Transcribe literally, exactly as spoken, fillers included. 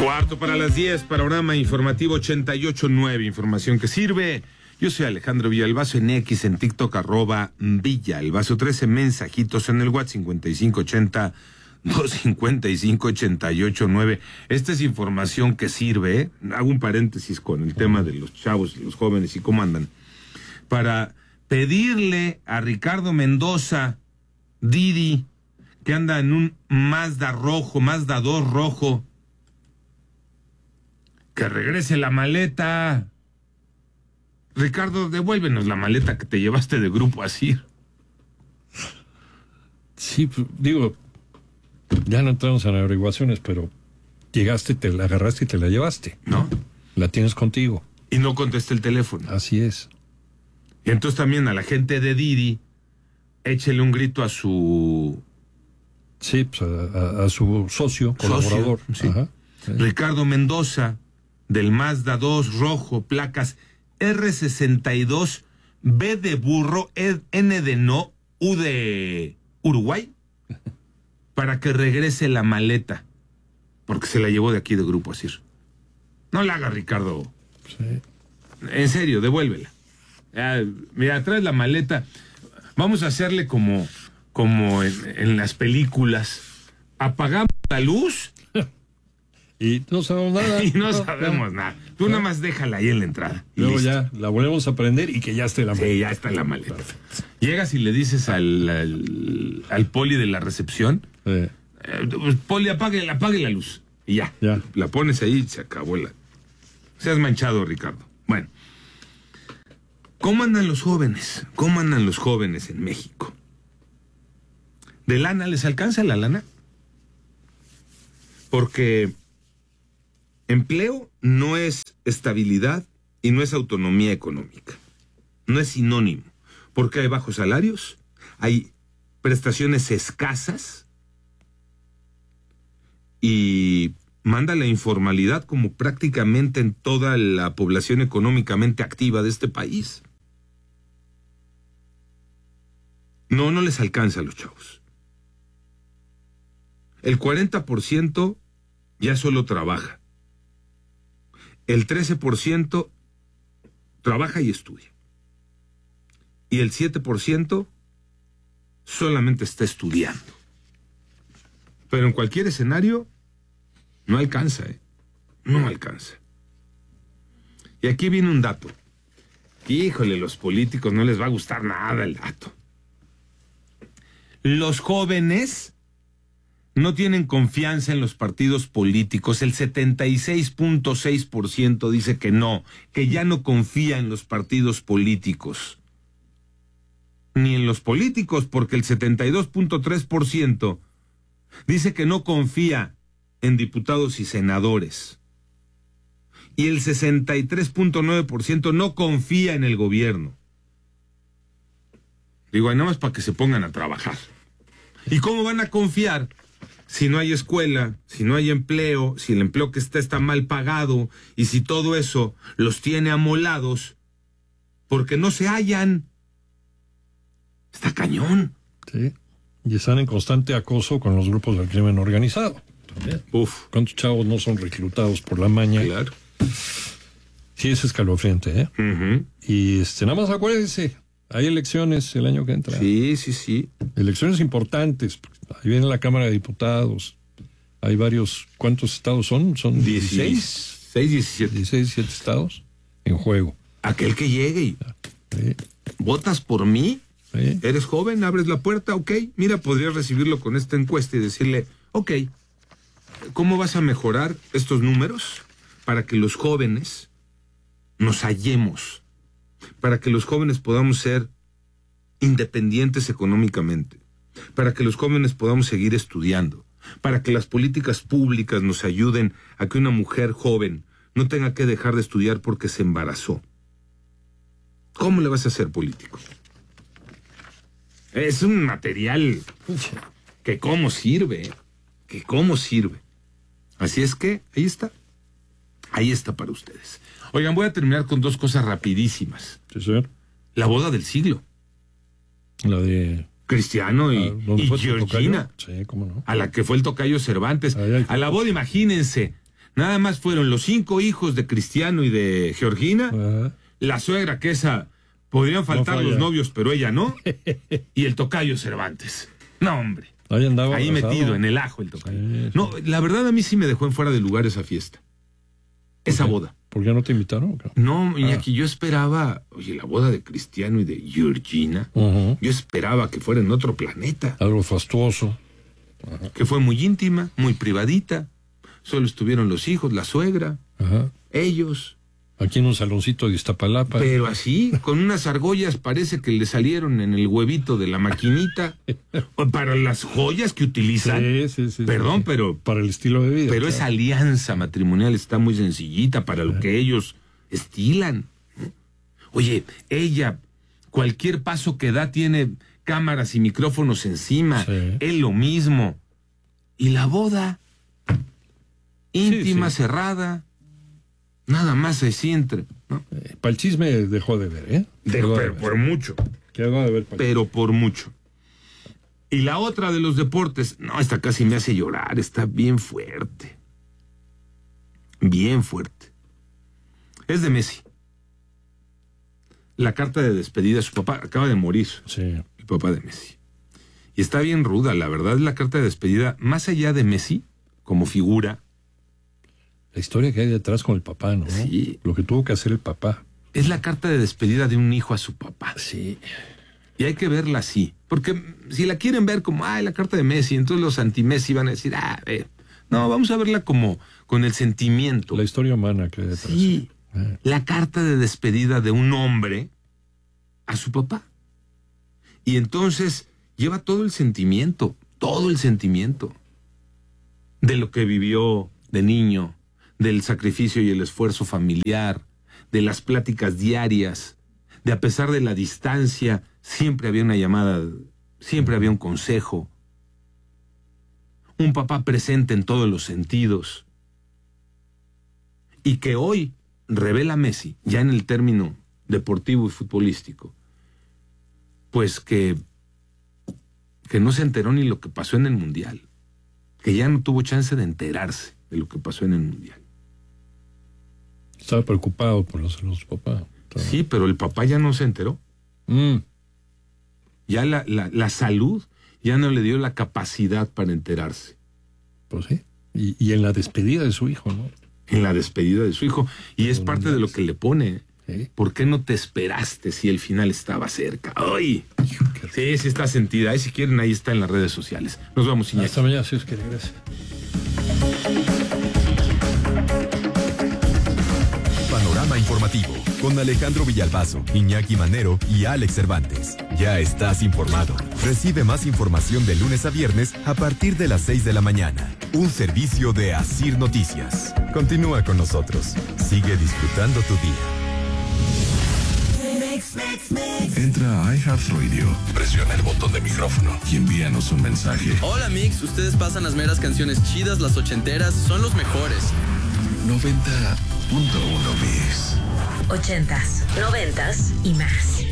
Cuarto para las diez, panorama informativo ochenta y ocho nueve, información que sirve. Yo soy Alejandro Villalbazo, en X, en TikTok, arroba Villalbazo, trece mensajitos en el WhatsApp, cincuenta y cinco ochenta, dos cincuenta y cinco ochenta y ocho nueve. Esta es información que sirve, ¿eh? Hago un paréntesis con el tema de los chavos, los jóvenes y cómo andan. Para pedirle a Ricardo Mendoza, Didi, que anda en un Mazda rojo, Mazda dos rojo, que regrese la maleta. Ricardo, devuélvenos la maleta que te llevaste de Grupo Asir. Sí, digo, ya no entramos en averiguaciones, pero llegaste, te la agarraste y te la llevaste. ¿No? La tienes contigo. Y no contesta el teléfono. Así es. Y entonces también a la gente de Didi, échele un grito a su... Sí, pues a, a, a su socio, colaborador. Socio, sí. Ajá, sí. Ricardo Mendoza, del Mazda dos rojo, placas R sesenta y dos, B de burro, N de no, U de Uruguay, para que regrese la maleta, porque se la llevó de aquí de Grupo Asir. No la haga, Ricardo. Sí. En serio, devuélvela. Ah, mira, traes la maleta. Vamos a hacerle como, como en, en las películas. Apagamos la luz y no sabemos nada. y no, no sabemos no, nada. Tú no. nada más déjala ahí en la entrada. Luego listo. Ya la volvemos a prender y que ya esté la maleta. Sí, ya está la maleta. Perfecto. Llegas y le dices al, al, al poli de la recepción, eh. eh, poli, apague, apague la luz. Y ya, ya. La pones ahí y se acabó la... Seas manchado, Ricardo. Bueno. ¿Cómo andan los jóvenes? ¿Cómo andan los jóvenes en México? ¿De lana les alcanza la lana? Porque empleo no es estabilidad y no es autonomía económica. No es sinónimo. Porque hay bajos salarios, hay prestaciones escasas y manda la informalidad como prácticamente en toda la población económicamente activa de este país. No, no les alcanza a los chavos. El cuarenta por ciento ya solo trabaja. El trece por ciento trabaja y estudia. Y el siete por ciento solamente está estudiando. Pero en cualquier escenario no alcanza, ¿eh? No alcanza. Y aquí viene un dato. Híjole, los políticos no les va a gustar nada el dato. Los jóvenes no tienen confianza en los partidos políticos. El setenta y seis punto seis por ciento dice que no, que ya no confía en los partidos políticos. Ni en los políticos, porque el setenta y dos punto tres por ciento dice que no confía en diputados y senadores. Y el sesenta y tres punto nueve por ciento no confía en el gobierno. Digo, nada más para que se pongan a trabajar. ¿Y cómo van a confiar si no hay escuela, si no hay empleo, si el empleo que está está mal pagado y si todo eso los tiene amolados porque no se hallan? Está cañón. Sí. Y están en constante acoso con los grupos del crimen organizado. También. Uf. ¿Cuántos chavos no son reclutados por la maña? Claro. Sí, es escalofriante, ¿eh? Uh-huh. Y este, nada más acuérdense, hay elecciones el año que entra. Sí, sí, sí. Elecciones importantes. Ahí viene la Cámara de Diputados. Hay varios, ¿cuántos estados son? Son dieciséis. dieciséis, diecisiete. dieciséis, diecisiete estados en juego. Aquel que llegue y... Sí. ¿Votas por mí? Sí. ¿Eres joven? ¿Abres la puerta? Ok. Mira, podrías recibirlo con esta encuesta y decirle, ok, ¿cómo vas a mejorar estos números para que los jóvenes nos hallemos? Para que los jóvenes podamos ser independientes económicamente. Para que los jóvenes podamos seguir estudiando. Para que las políticas públicas nos ayuden a que una mujer joven no tenga que dejar de estudiar porque se embarazó. ¿Cómo le vas a hacer político? Es un material que cómo sirve, que cómo sirve. Así es que, ahí está. Ahí está para ustedes. Oigan, voy a terminar con dos cosas rapidísimas. Sí, señor. La boda del siglo. La de... Cristiano y, y Georgina. Sí, cómo no. A la que fue el tocayo Cervantes. Ay, ay, a la boda, imagínense, Nada más fueron los cinco hijos de Cristiano y de Georgina, Ajá. la suegra que esa, podrían faltar No los falla. novios, pero ella no, y el tocayo Cervantes. No, hombre. Ahí andaba Ahí abrazado. metido en el ajo el tocayo. Sí, sí. No, la verdad a mí sí me dejó en fuera de lugar esa fiesta. Esa qué? boda. ¿Por qué no te invitaron? No, Iñaki, yo esperaba, oye, la boda de Cristiano y de Georgina, Ujú. yo esperaba que fuera en otro planeta, Algo fastuoso. que fue muy íntima, muy privadita. Solo estuvieron los hijos, la suegra, Ajá. ellos. Aquí en un saloncito de Iztapalapa. Pero así, con unas argollas parece que le salieron en el huevito de la maquinita. O para las joyas que utilizan. Sí, sí, sí. Perdón, sí. pero, Para el estilo de vida. pero claro. esa alianza matrimonial está muy sencillita para lo que ellos estilan. Oye, ella, cualquier paso que da tiene cámaras y micrófonos encima. Sí. Él lo mismo. Y la boda, íntima, sí. cerrada, nada más así entre, ¿no? Eh, para el chisme dejó de ver, ¿eh? De- Quedó de pero ver. por mucho, Quedó de ver. pa'l- pero por mucho. Y la otra de los deportes, no, esta casi me hace llorar, está bien fuerte. Bien fuerte. Es de Messi. La carta de despedida, su papá acaba de morir, Sí. el papá de Messi. Y está bien ruda, la verdad, es la carta de despedida, más allá de Messi, como figura, La historia que hay detrás con el papá, ¿no? Sí. Lo que tuvo que hacer el papá. es la carta de despedida de un hijo a su papá. Sí. Y hay que verla así. Porque si la quieren ver como, ay, la carta de Messi, entonces los anti-Messi van a decir, ah, eh. No, vamos a verla como con el sentimiento. La historia humana que hay detrás. Sí, Eh. la carta de despedida de un hombre a su papá. Y entonces lleva todo el sentimiento, todo el sentimiento de lo que vivió de niño, del sacrificio y el esfuerzo familiar, de las pláticas diarias, de a pesar de la distancia, siempre había una llamada, siempre había un consejo, un papá presente en todos los sentidos, y que hoy revela Messi, ya en el término deportivo y futbolístico, pues que, que no se enteró ni lo que pasó en el Mundial, que ya no tuvo chance de enterarse de lo que pasó en el Mundial. Estaba preocupado por los, los papás. Estaba- Sí, pero el papá ya no se enteró. Mm. Ya la, la, la salud ya no le dio la capacidad para enterarse. Pues sí. Y, y en la despedida de su hijo, ¿no? En la despedida de su hijo. Y es Los parte de lo mundiales. que le pone. Sí. ¿Por qué no te esperaste si el final estaba cerca? ¡Ay! Hijo, qué- Sí, sí está sentida. Ahí si quieren, ahí está en las redes sociales. Nos vamos, Iñaki. Hasta mañana, si os quiere. Gracias. Panorama informativo con Alejandro Villalbazo, Iñaki Manero y Alex Cervantes. Ya estás informado. Recibe más información de lunes a viernes a partir de las seis de la mañana. Un servicio de Asir Noticias. Continúa con nosotros. Sigue disfrutando tu día. Entra a iHeartRadio, presiona el botón de micrófono y envíanos un mensaje. Hola Mix, ustedes pasan las meras canciones chidas, las ochenteras, son los mejores. noventa punto uno Mix. Ochentas, noventas y más.